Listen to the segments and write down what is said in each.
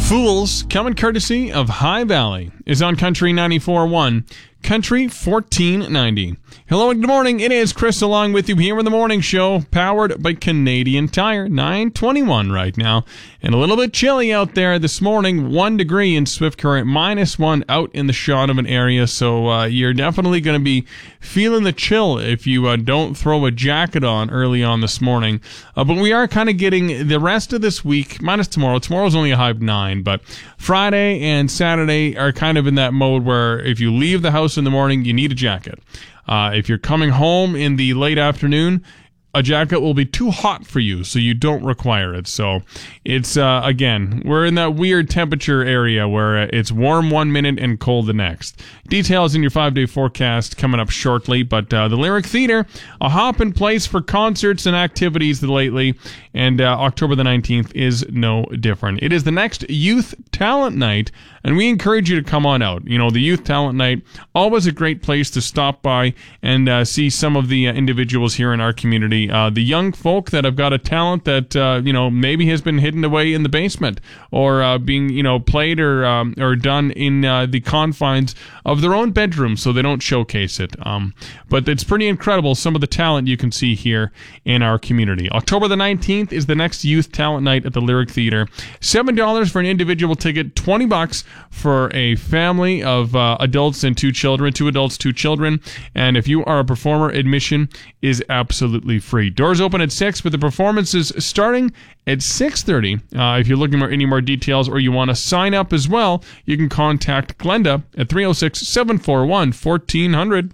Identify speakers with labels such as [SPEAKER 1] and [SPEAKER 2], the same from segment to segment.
[SPEAKER 1] Fools, coming courtesy of High Valley, is on Country 94.1, Country 1490. Hello and good morning. It is Chris along with you here in the morning show, powered by Canadian Tire. 9:21 right now, and a little bit chilly out there this morning. 1 degree in Swift Current, -1 out in the Shaunavon area. So you're definitely going to be feeling the chill if you don't throw a jacket on early on this morning. But we are kind of getting the rest of this week, minus tomorrow. Tomorrow's only a high of 9, but Friday and Saturday are kind of in that mode where if you leave the house in the morning, you need a jacket. If you're coming home in the late afternoon, a jacket will be too hot for you, so you don't require it. So it's, again, we're in that weird temperature area where it's warm 1 minute and cold the next. Details in your 5-day forecast coming up shortly, but the Lyric Theatre, a hop in place for concerts and activities lately, and October the 19th is no different. It is the next Youth Talent Night, and we encourage you to come on out. You know, the Youth Talent Night, always a great place to stop by and see some of the individuals here in our community. The young folk that have got a talent that, maybe has been hidden away in the basement or being, played or done in the confines of their own bedroom so they don't showcase it. But it's pretty incredible, some of the talent you can see here in our community. October the 19th is the next Youth Talent Night at the Lyric Theatre. $7 for an individual ticket, $20 for a family of adults and 2 children, 2 adults, 2 children. And if you are a performer, admission is absolutely free. Doors open at 6, but the performances starting at 6:30. If you're looking for any more details or you want to sign up as well, you can contact Glenda at 306-741-1400.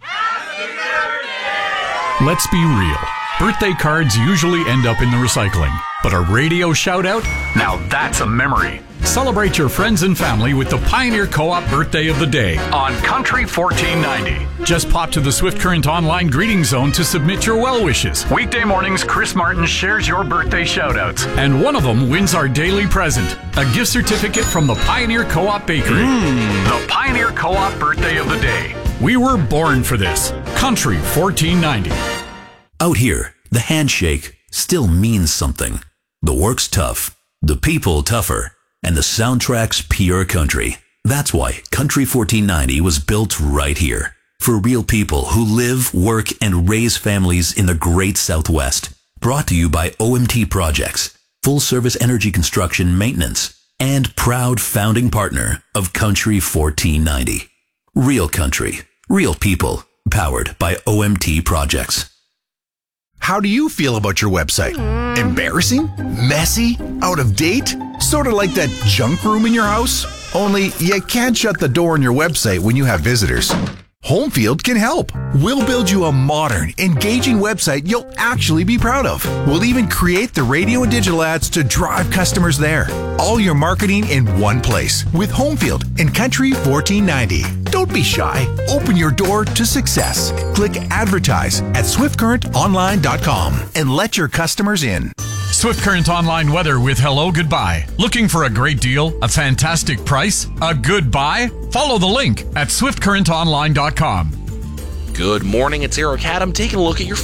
[SPEAKER 2] Let's be real. Birthday cards usually end up in the recycling. But a radio shout-out? Now that's a memory. Celebrate your friends and family with the Pioneer Co-op Birthday of the Day on Country 1490. Just pop to the Swift Current Online Greeting Zone to submit your well wishes. Weekday mornings, Chris Martin shares your birthday shout-outs. And one of them wins our daily present, a gift certificate from the Pioneer Co-op Bakery. The Pioneer Co-op Birthday of the Day. We were born for this. Country 1490.
[SPEAKER 3] Out here, the handshake still means something. The work's tough, the people tougher, and the soundtrack's pure country. That's why Country 1490 was built right here. For real people who live, work, and raise families in the great Southwest. Brought to you by OMT Projects, full-service energy construction maintenance, and proud founding partner of Country 1490. Real country, real people, powered by OMT Projects.
[SPEAKER 4] How do you feel about your website? Embarrassing? Messy? Out of date? Sort of like that junk room in your house? Only you can't shut the door on your website when you have visitors. Homefield can help. We'll build you a modern, engaging website you'll actually be proud of. We'll even create the radio and digital ads to drive customers there. All your marketing in one place with Homefield and Country 1490. Don't be shy. Open your door to success. Click advertise at swiftcurrentonline.com and let your customers in.
[SPEAKER 2] Swift Current Online weather with Hello Goodbye. Looking for a great deal, a fantastic price, a good buy? Follow the link at swiftcurrentonline.com.
[SPEAKER 5] Good morning, it's Eric Haddam taking a look at your